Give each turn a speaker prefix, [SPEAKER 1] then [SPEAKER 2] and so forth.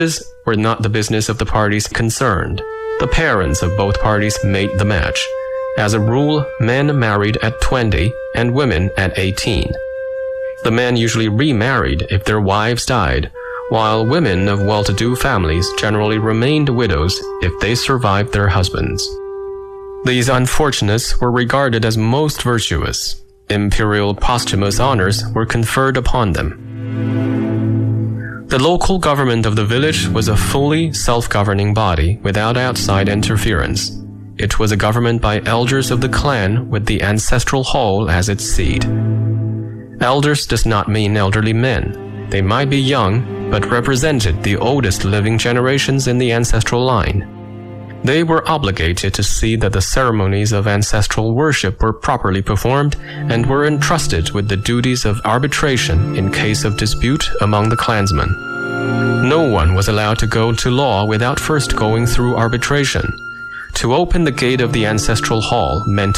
[SPEAKER 1] were not the business of the parties concerned. The parents of both parties made the match. As a rule, men married at 20 and women at 18. The men usually remarried if their wives died, while women of well-to-do families generally remained widows if they survived their husbands. These unfortunates were regarded as most virtuous. Imperial posthumous honors were conferred upon them. The local government of the village was a fully self-governing body without outside interference. It was a government by elders of the clan with the ancestral hall as its seat. Elders does not mean elderly men. They might be young, but represented the oldest living generations in the ancestral line. They were obligated to see that the ceremonies of ancestral worship were properly performed and were entrusted with the duties of arbitration in case of dispute among the clansmen. No one was allowed to go to law without first going through arbitration. To open the gate of the ancestral hall meant